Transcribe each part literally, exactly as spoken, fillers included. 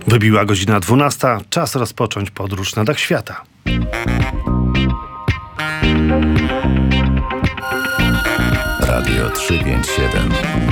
Wybiła godzina dwunasta. Czas rozpocząć podróż na dach świata. Radio trzysta pięćdziesiąt siedem.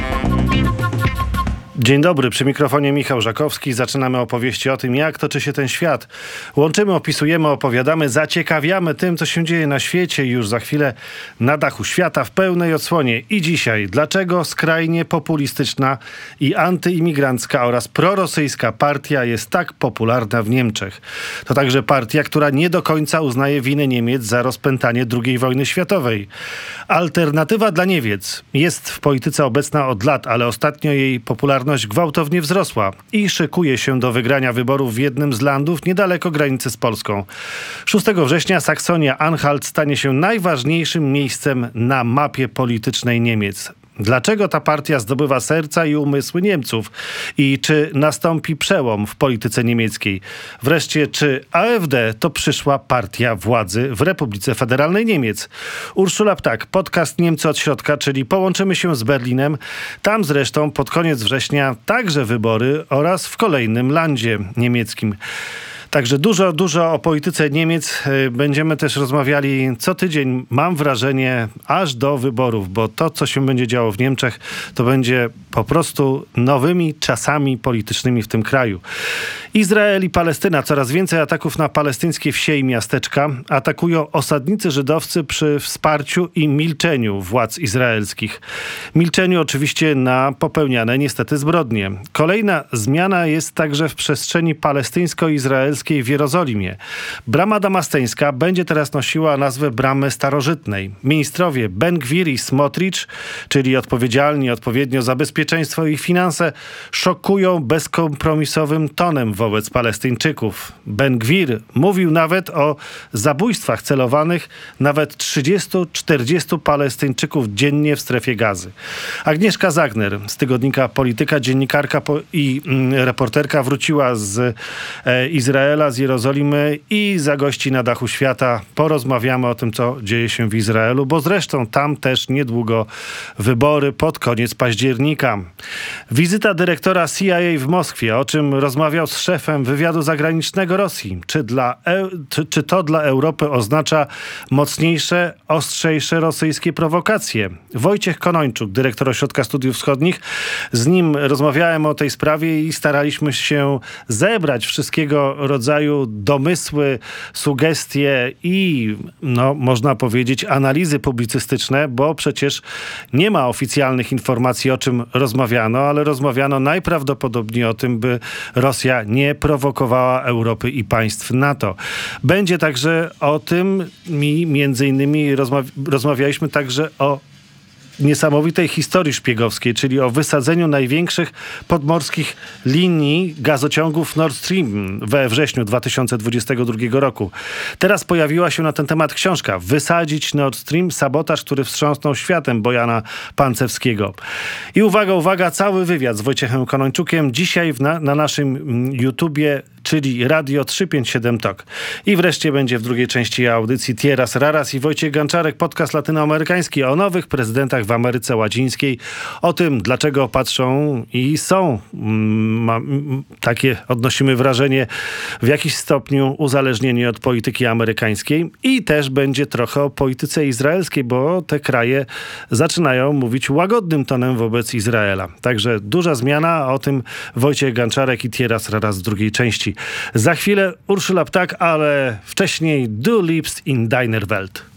Dzień dobry, przy mikrofonie Michał Żakowski. Zaczynamy opowieści o tym, jak toczy się ten świat. Łączymy, opisujemy, opowiadamy, zaciekawiamy tym, co się dzieje na świecie. Już za chwilę na dachu świata w pełnej odsłonie. I dzisiaj, dlaczego skrajnie populistyczna i antyimigrancka oraz prorosyjska partia jest tak popularna w Niemczech. To także partia, która nie do końca uznaje winę Niemiec za rozpętanie drugiej wojny światowej. Alternatywa dla Niemiec jest w polityce obecna od lat, ale ostatnio jej popularność gwałtownie wzrosła i szykuje się do wygrania wyborów w jednym z landów niedaleko granicy z Polską. szóstego września Saksonia-Anhalt stanie się najważniejszym miejscem na mapie politycznej Niemiec. Dlaczego ta partia zdobywa serca i umysły Niemców? I czy nastąpi przełom w polityce niemieckiej? Wreszcie, czy A F D to przyszła partia władzy w Republice Federalnej Niemiec? Urszula Ptak, podcast Niemcy od środka, czyli połączymy się z Berlinem. Tam zresztą pod koniec września także wybory oraz w kolejnym landzie niemieckim. Także dużo, dużo o polityce Niemiec. Będziemy też rozmawiali co tydzień, mam wrażenie, aż do wyborów, bo to, co się będzie działo w Niemczech, to będzie po prostu nowymi czasami politycznymi w tym kraju. Izrael i Palestyna. Coraz więcej ataków na palestyńskie wsie i miasteczka. Atakują osadnicy żydowscy przy wsparciu i milczeniu władz izraelskich. Milczeniu oczywiście na popełniane niestety zbrodnie. Kolejna zmiana jest także w przestrzeni palestyńsko-izraelskiej w Jerozolimie. Brama Damasteńska będzie teraz nosiła nazwę Bramy Starożytnej. Ministrowie Ben Gvir i Smotrich, czyli odpowiedzialni odpowiednio za bezpieczeństwo i finanse, szokują bezkompromisowym tonem wobec Palestyńczyków. Ben Gvir mówił nawet o zabójstwach celowanych nawet trzydziestu czterdziestu Palestyńczyków dziennie w strefie Gazy. Agnieszka Zagner z tygodnika Polityka, dziennikarka po- i mm, reporterka wróciła z e, Izraela, z Jerozolimy i zagości na dachu świata. Porozmawiamy o tym, co dzieje się w Izraelu, bo zresztą tam też niedługo wybory pod koniec października. Wizyta dyrektora C I A w Moskwie, o czym rozmawiał z szefem wywiadu zagranicznego Rosji. Czy, dla e- czy, czy to dla Europy oznacza mocniejsze, ostrzejsze rosyjskie prowokacje? Wojciech Konończuk, dyrektor Ośrodka Studiów Wschodnich. Z nim rozmawiałem o tej sprawie i staraliśmy się zebrać wszystkiego rodzaju domysły, sugestie i, no, można powiedzieć, analizy publicystyczne, bo przecież nie ma oficjalnych informacji, o czym rozmawiano, ale rozmawiano najprawdopodobniej o tym, by Rosja nie prowokowała Europy i państw NATO. Będzie także o tym, mi między innymi rozmawia- rozmawialiśmy także o niesamowitej historii szpiegowskiej, czyli o wysadzeniu największych podmorskich linii gazociągów Nord Stream we wrześniu dwa tysiące dwudziestego drugiego roku. Teraz pojawiła się na ten temat książka Wysadzić Nord Stream, sabotaż, który wstrząsnął światem Bojana Pancewskiego. I uwaga, uwaga, cały wywiad z Wojciechem Konończukiem dzisiaj w na, na naszym YouTubie, czyli Radio trzysta pięćdziesiąt siedem Talk. I wreszcie będzie w drugiej części audycji Tieras Raras i Wojciech Ganczarek, podcast latynoamerykański o nowych prezydentach w Ameryce Łacińskiej, o tym, dlaczego patrzą i są, ma, takie odnosimy wrażenie, w jakiś stopniu uzależnieni od polityki amerykańskiej. I też będzie trochę o polityce izraelskiej, bo te kraje zaczynają mówić łagodnym tonem wobec Izraela. Także duża zmiana, o tym Wojciech Ganczarek i Tieras Raras w drugiej części. Za chwilę Urszula Ptak, ale wcześniej Du liebst in deiner Welt.